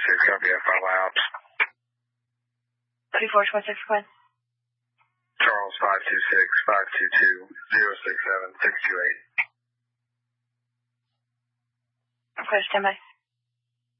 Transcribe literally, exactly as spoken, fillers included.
six, copy F five Y ops. Two four one six, go ahead. Charles five two six, five two two, zero six seven, six two eight. Okay, stand by.